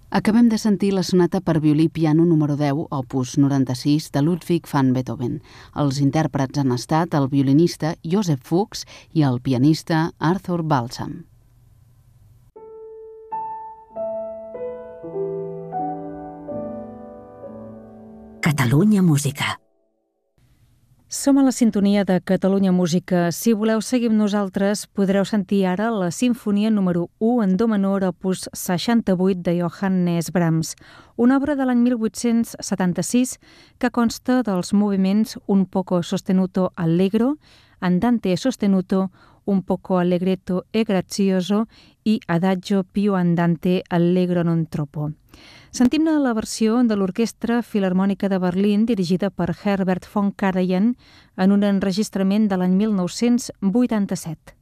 Acabem de sentir la sonata per violí i piano número 10, opus 96, de Ludwig van Beethoven. Els intèrprets han estat el violinista Joseph Fuchs i el pianista Arthur Balsam. Catalunya Música. Som a la sintonia de Catalunya Música. Si voleu seguir amb nosaltres, podreu sentir ara la Simfonia número 1 en do menor, opus 68 de Johannes Brahms, una obra de l'any 1876 que consta dels moviments un poco sostenuto allegro, andante sostenuto, un poco allegretto e grazioso i adagio più andante allegro non troppo. Sentim-ne la versió de l'Orquestra Filharmònica de Berlín dirigida per Herbert von Karajan en un enregistrament de l'any 1987.